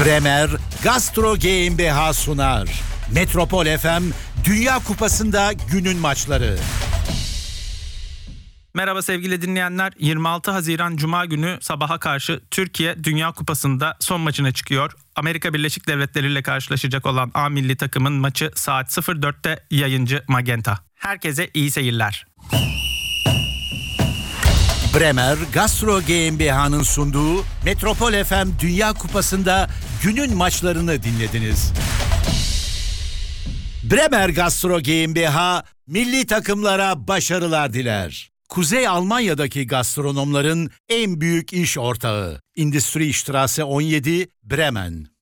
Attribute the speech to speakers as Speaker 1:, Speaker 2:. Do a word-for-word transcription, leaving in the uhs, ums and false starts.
Speaker 1: Bremer Gastro GmbH sunar. Metropol F M Dünya Kupası'nda günün maçları.
Speaker 2: Merhaba sevgili dinleyenler. yirmi altı Haziran Cuma günü sabaha karşı Türkiye Dünya Kupası'nda son maçına çıkıyor. Amerika Birleşik Devletleri ile karşılaşacak olan A milli takımın maçı saat sıfır dörtte yayıncı Magenta. Herkese iyi seyirler.
Speaker 1: Bremer Gastro GmbH'nın sunduğu Metropol F M Dünya Kupası'nda günün maçlarını dinlediniz. Bremer Gastro GmbH milli takımlara başarılar diler. Kuzey Almanya'daki gastronomların en büyük iş ortağı. Industriestraße on yedi, Bremen.